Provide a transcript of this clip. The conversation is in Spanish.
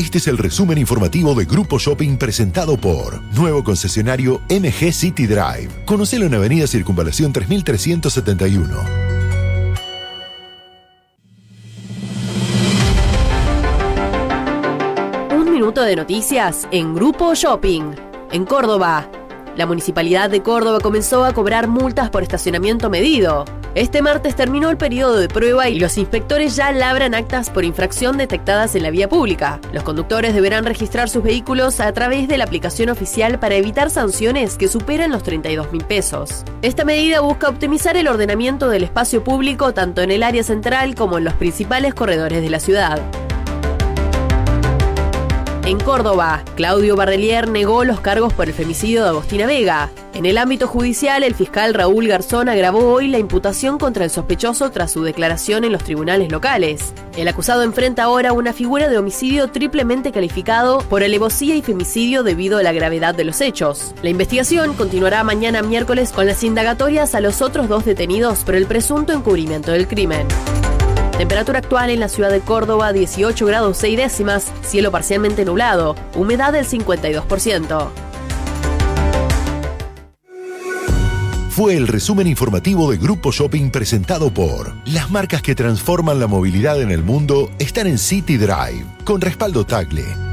Este es el resumen informativo de Grupo Shopping presentado por nuevo concesionario MG City Drive. Conocelo en Avenida Circunvalación 3371. Un minuto de noticias en Grupo Shopping. En Córdoba, la Municipalidad de Córdoba comenzó a cobrar multas por estacionamiento medido. Este martes terminó el periodo de prueba y los inspectores ya labran actas por infracción detectadas en la vía pública. Los conductores deberán registrar sus vehículos a través de la aplicación oficial para evitar sanciones que superan los 32.000 pesos. Esta medida busca optimizar el ordenamiento del espacio público tanto en el área central como en los principales corredores de la ciudad. En Córdoba, Claudio Barrelier negó los cargos por el femicidio de Agostina Vega. En el ámbito judicial, el fiscal Raúl Garzón agravó hoy la imputación contra el sospechoso tras su declaración en los tribunales locales. El acusado enfrenta ahora una figura de homicidio triplemente calificado por alevosía y femicidio debido a la gravedad de los hechos. La investigación continuará mañana miércoles con las indagatorias a los otros dos detenidos por el presunto encubrimiento del crimen. Temperatura actual en la ciudad de Córdoba, 18 grados 6 décimas, cielo parcialmente nublado, humedad del 52%. Fue el resumen informativo de Grupo Shopping presentado por las marcas que transforman la movilidad en el mundo están en City Drive, con respaldo Tagle.